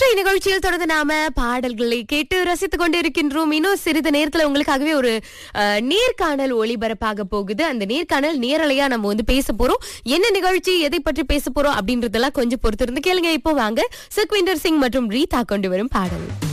நிகழ்ச்சியில் தொடர்ந்து நாம பாடல்களை கேட்டு ரசித்துக் கொண்டிருக்கின்றோம். இன்னும் சிறிது நேரத்துல உங்களுக்காகவே ஒரு நேர்காணல் ஒளிபரப்பாக போகுது. அந்த நேர்காணல் நேரலையா நம்ம பேச போறோம். என்ன நிகழ்ச்சி, எதை பற்றி பேச போறோம் அப்படின்றதெல்லாம் கொஞ்சம் பொறுத்திருந்து கேளுங்க. இப்போ வாங்க சுக்விந்தர் சிங் மற்றும் ரீதா கொண்டு வரும் பாடல்.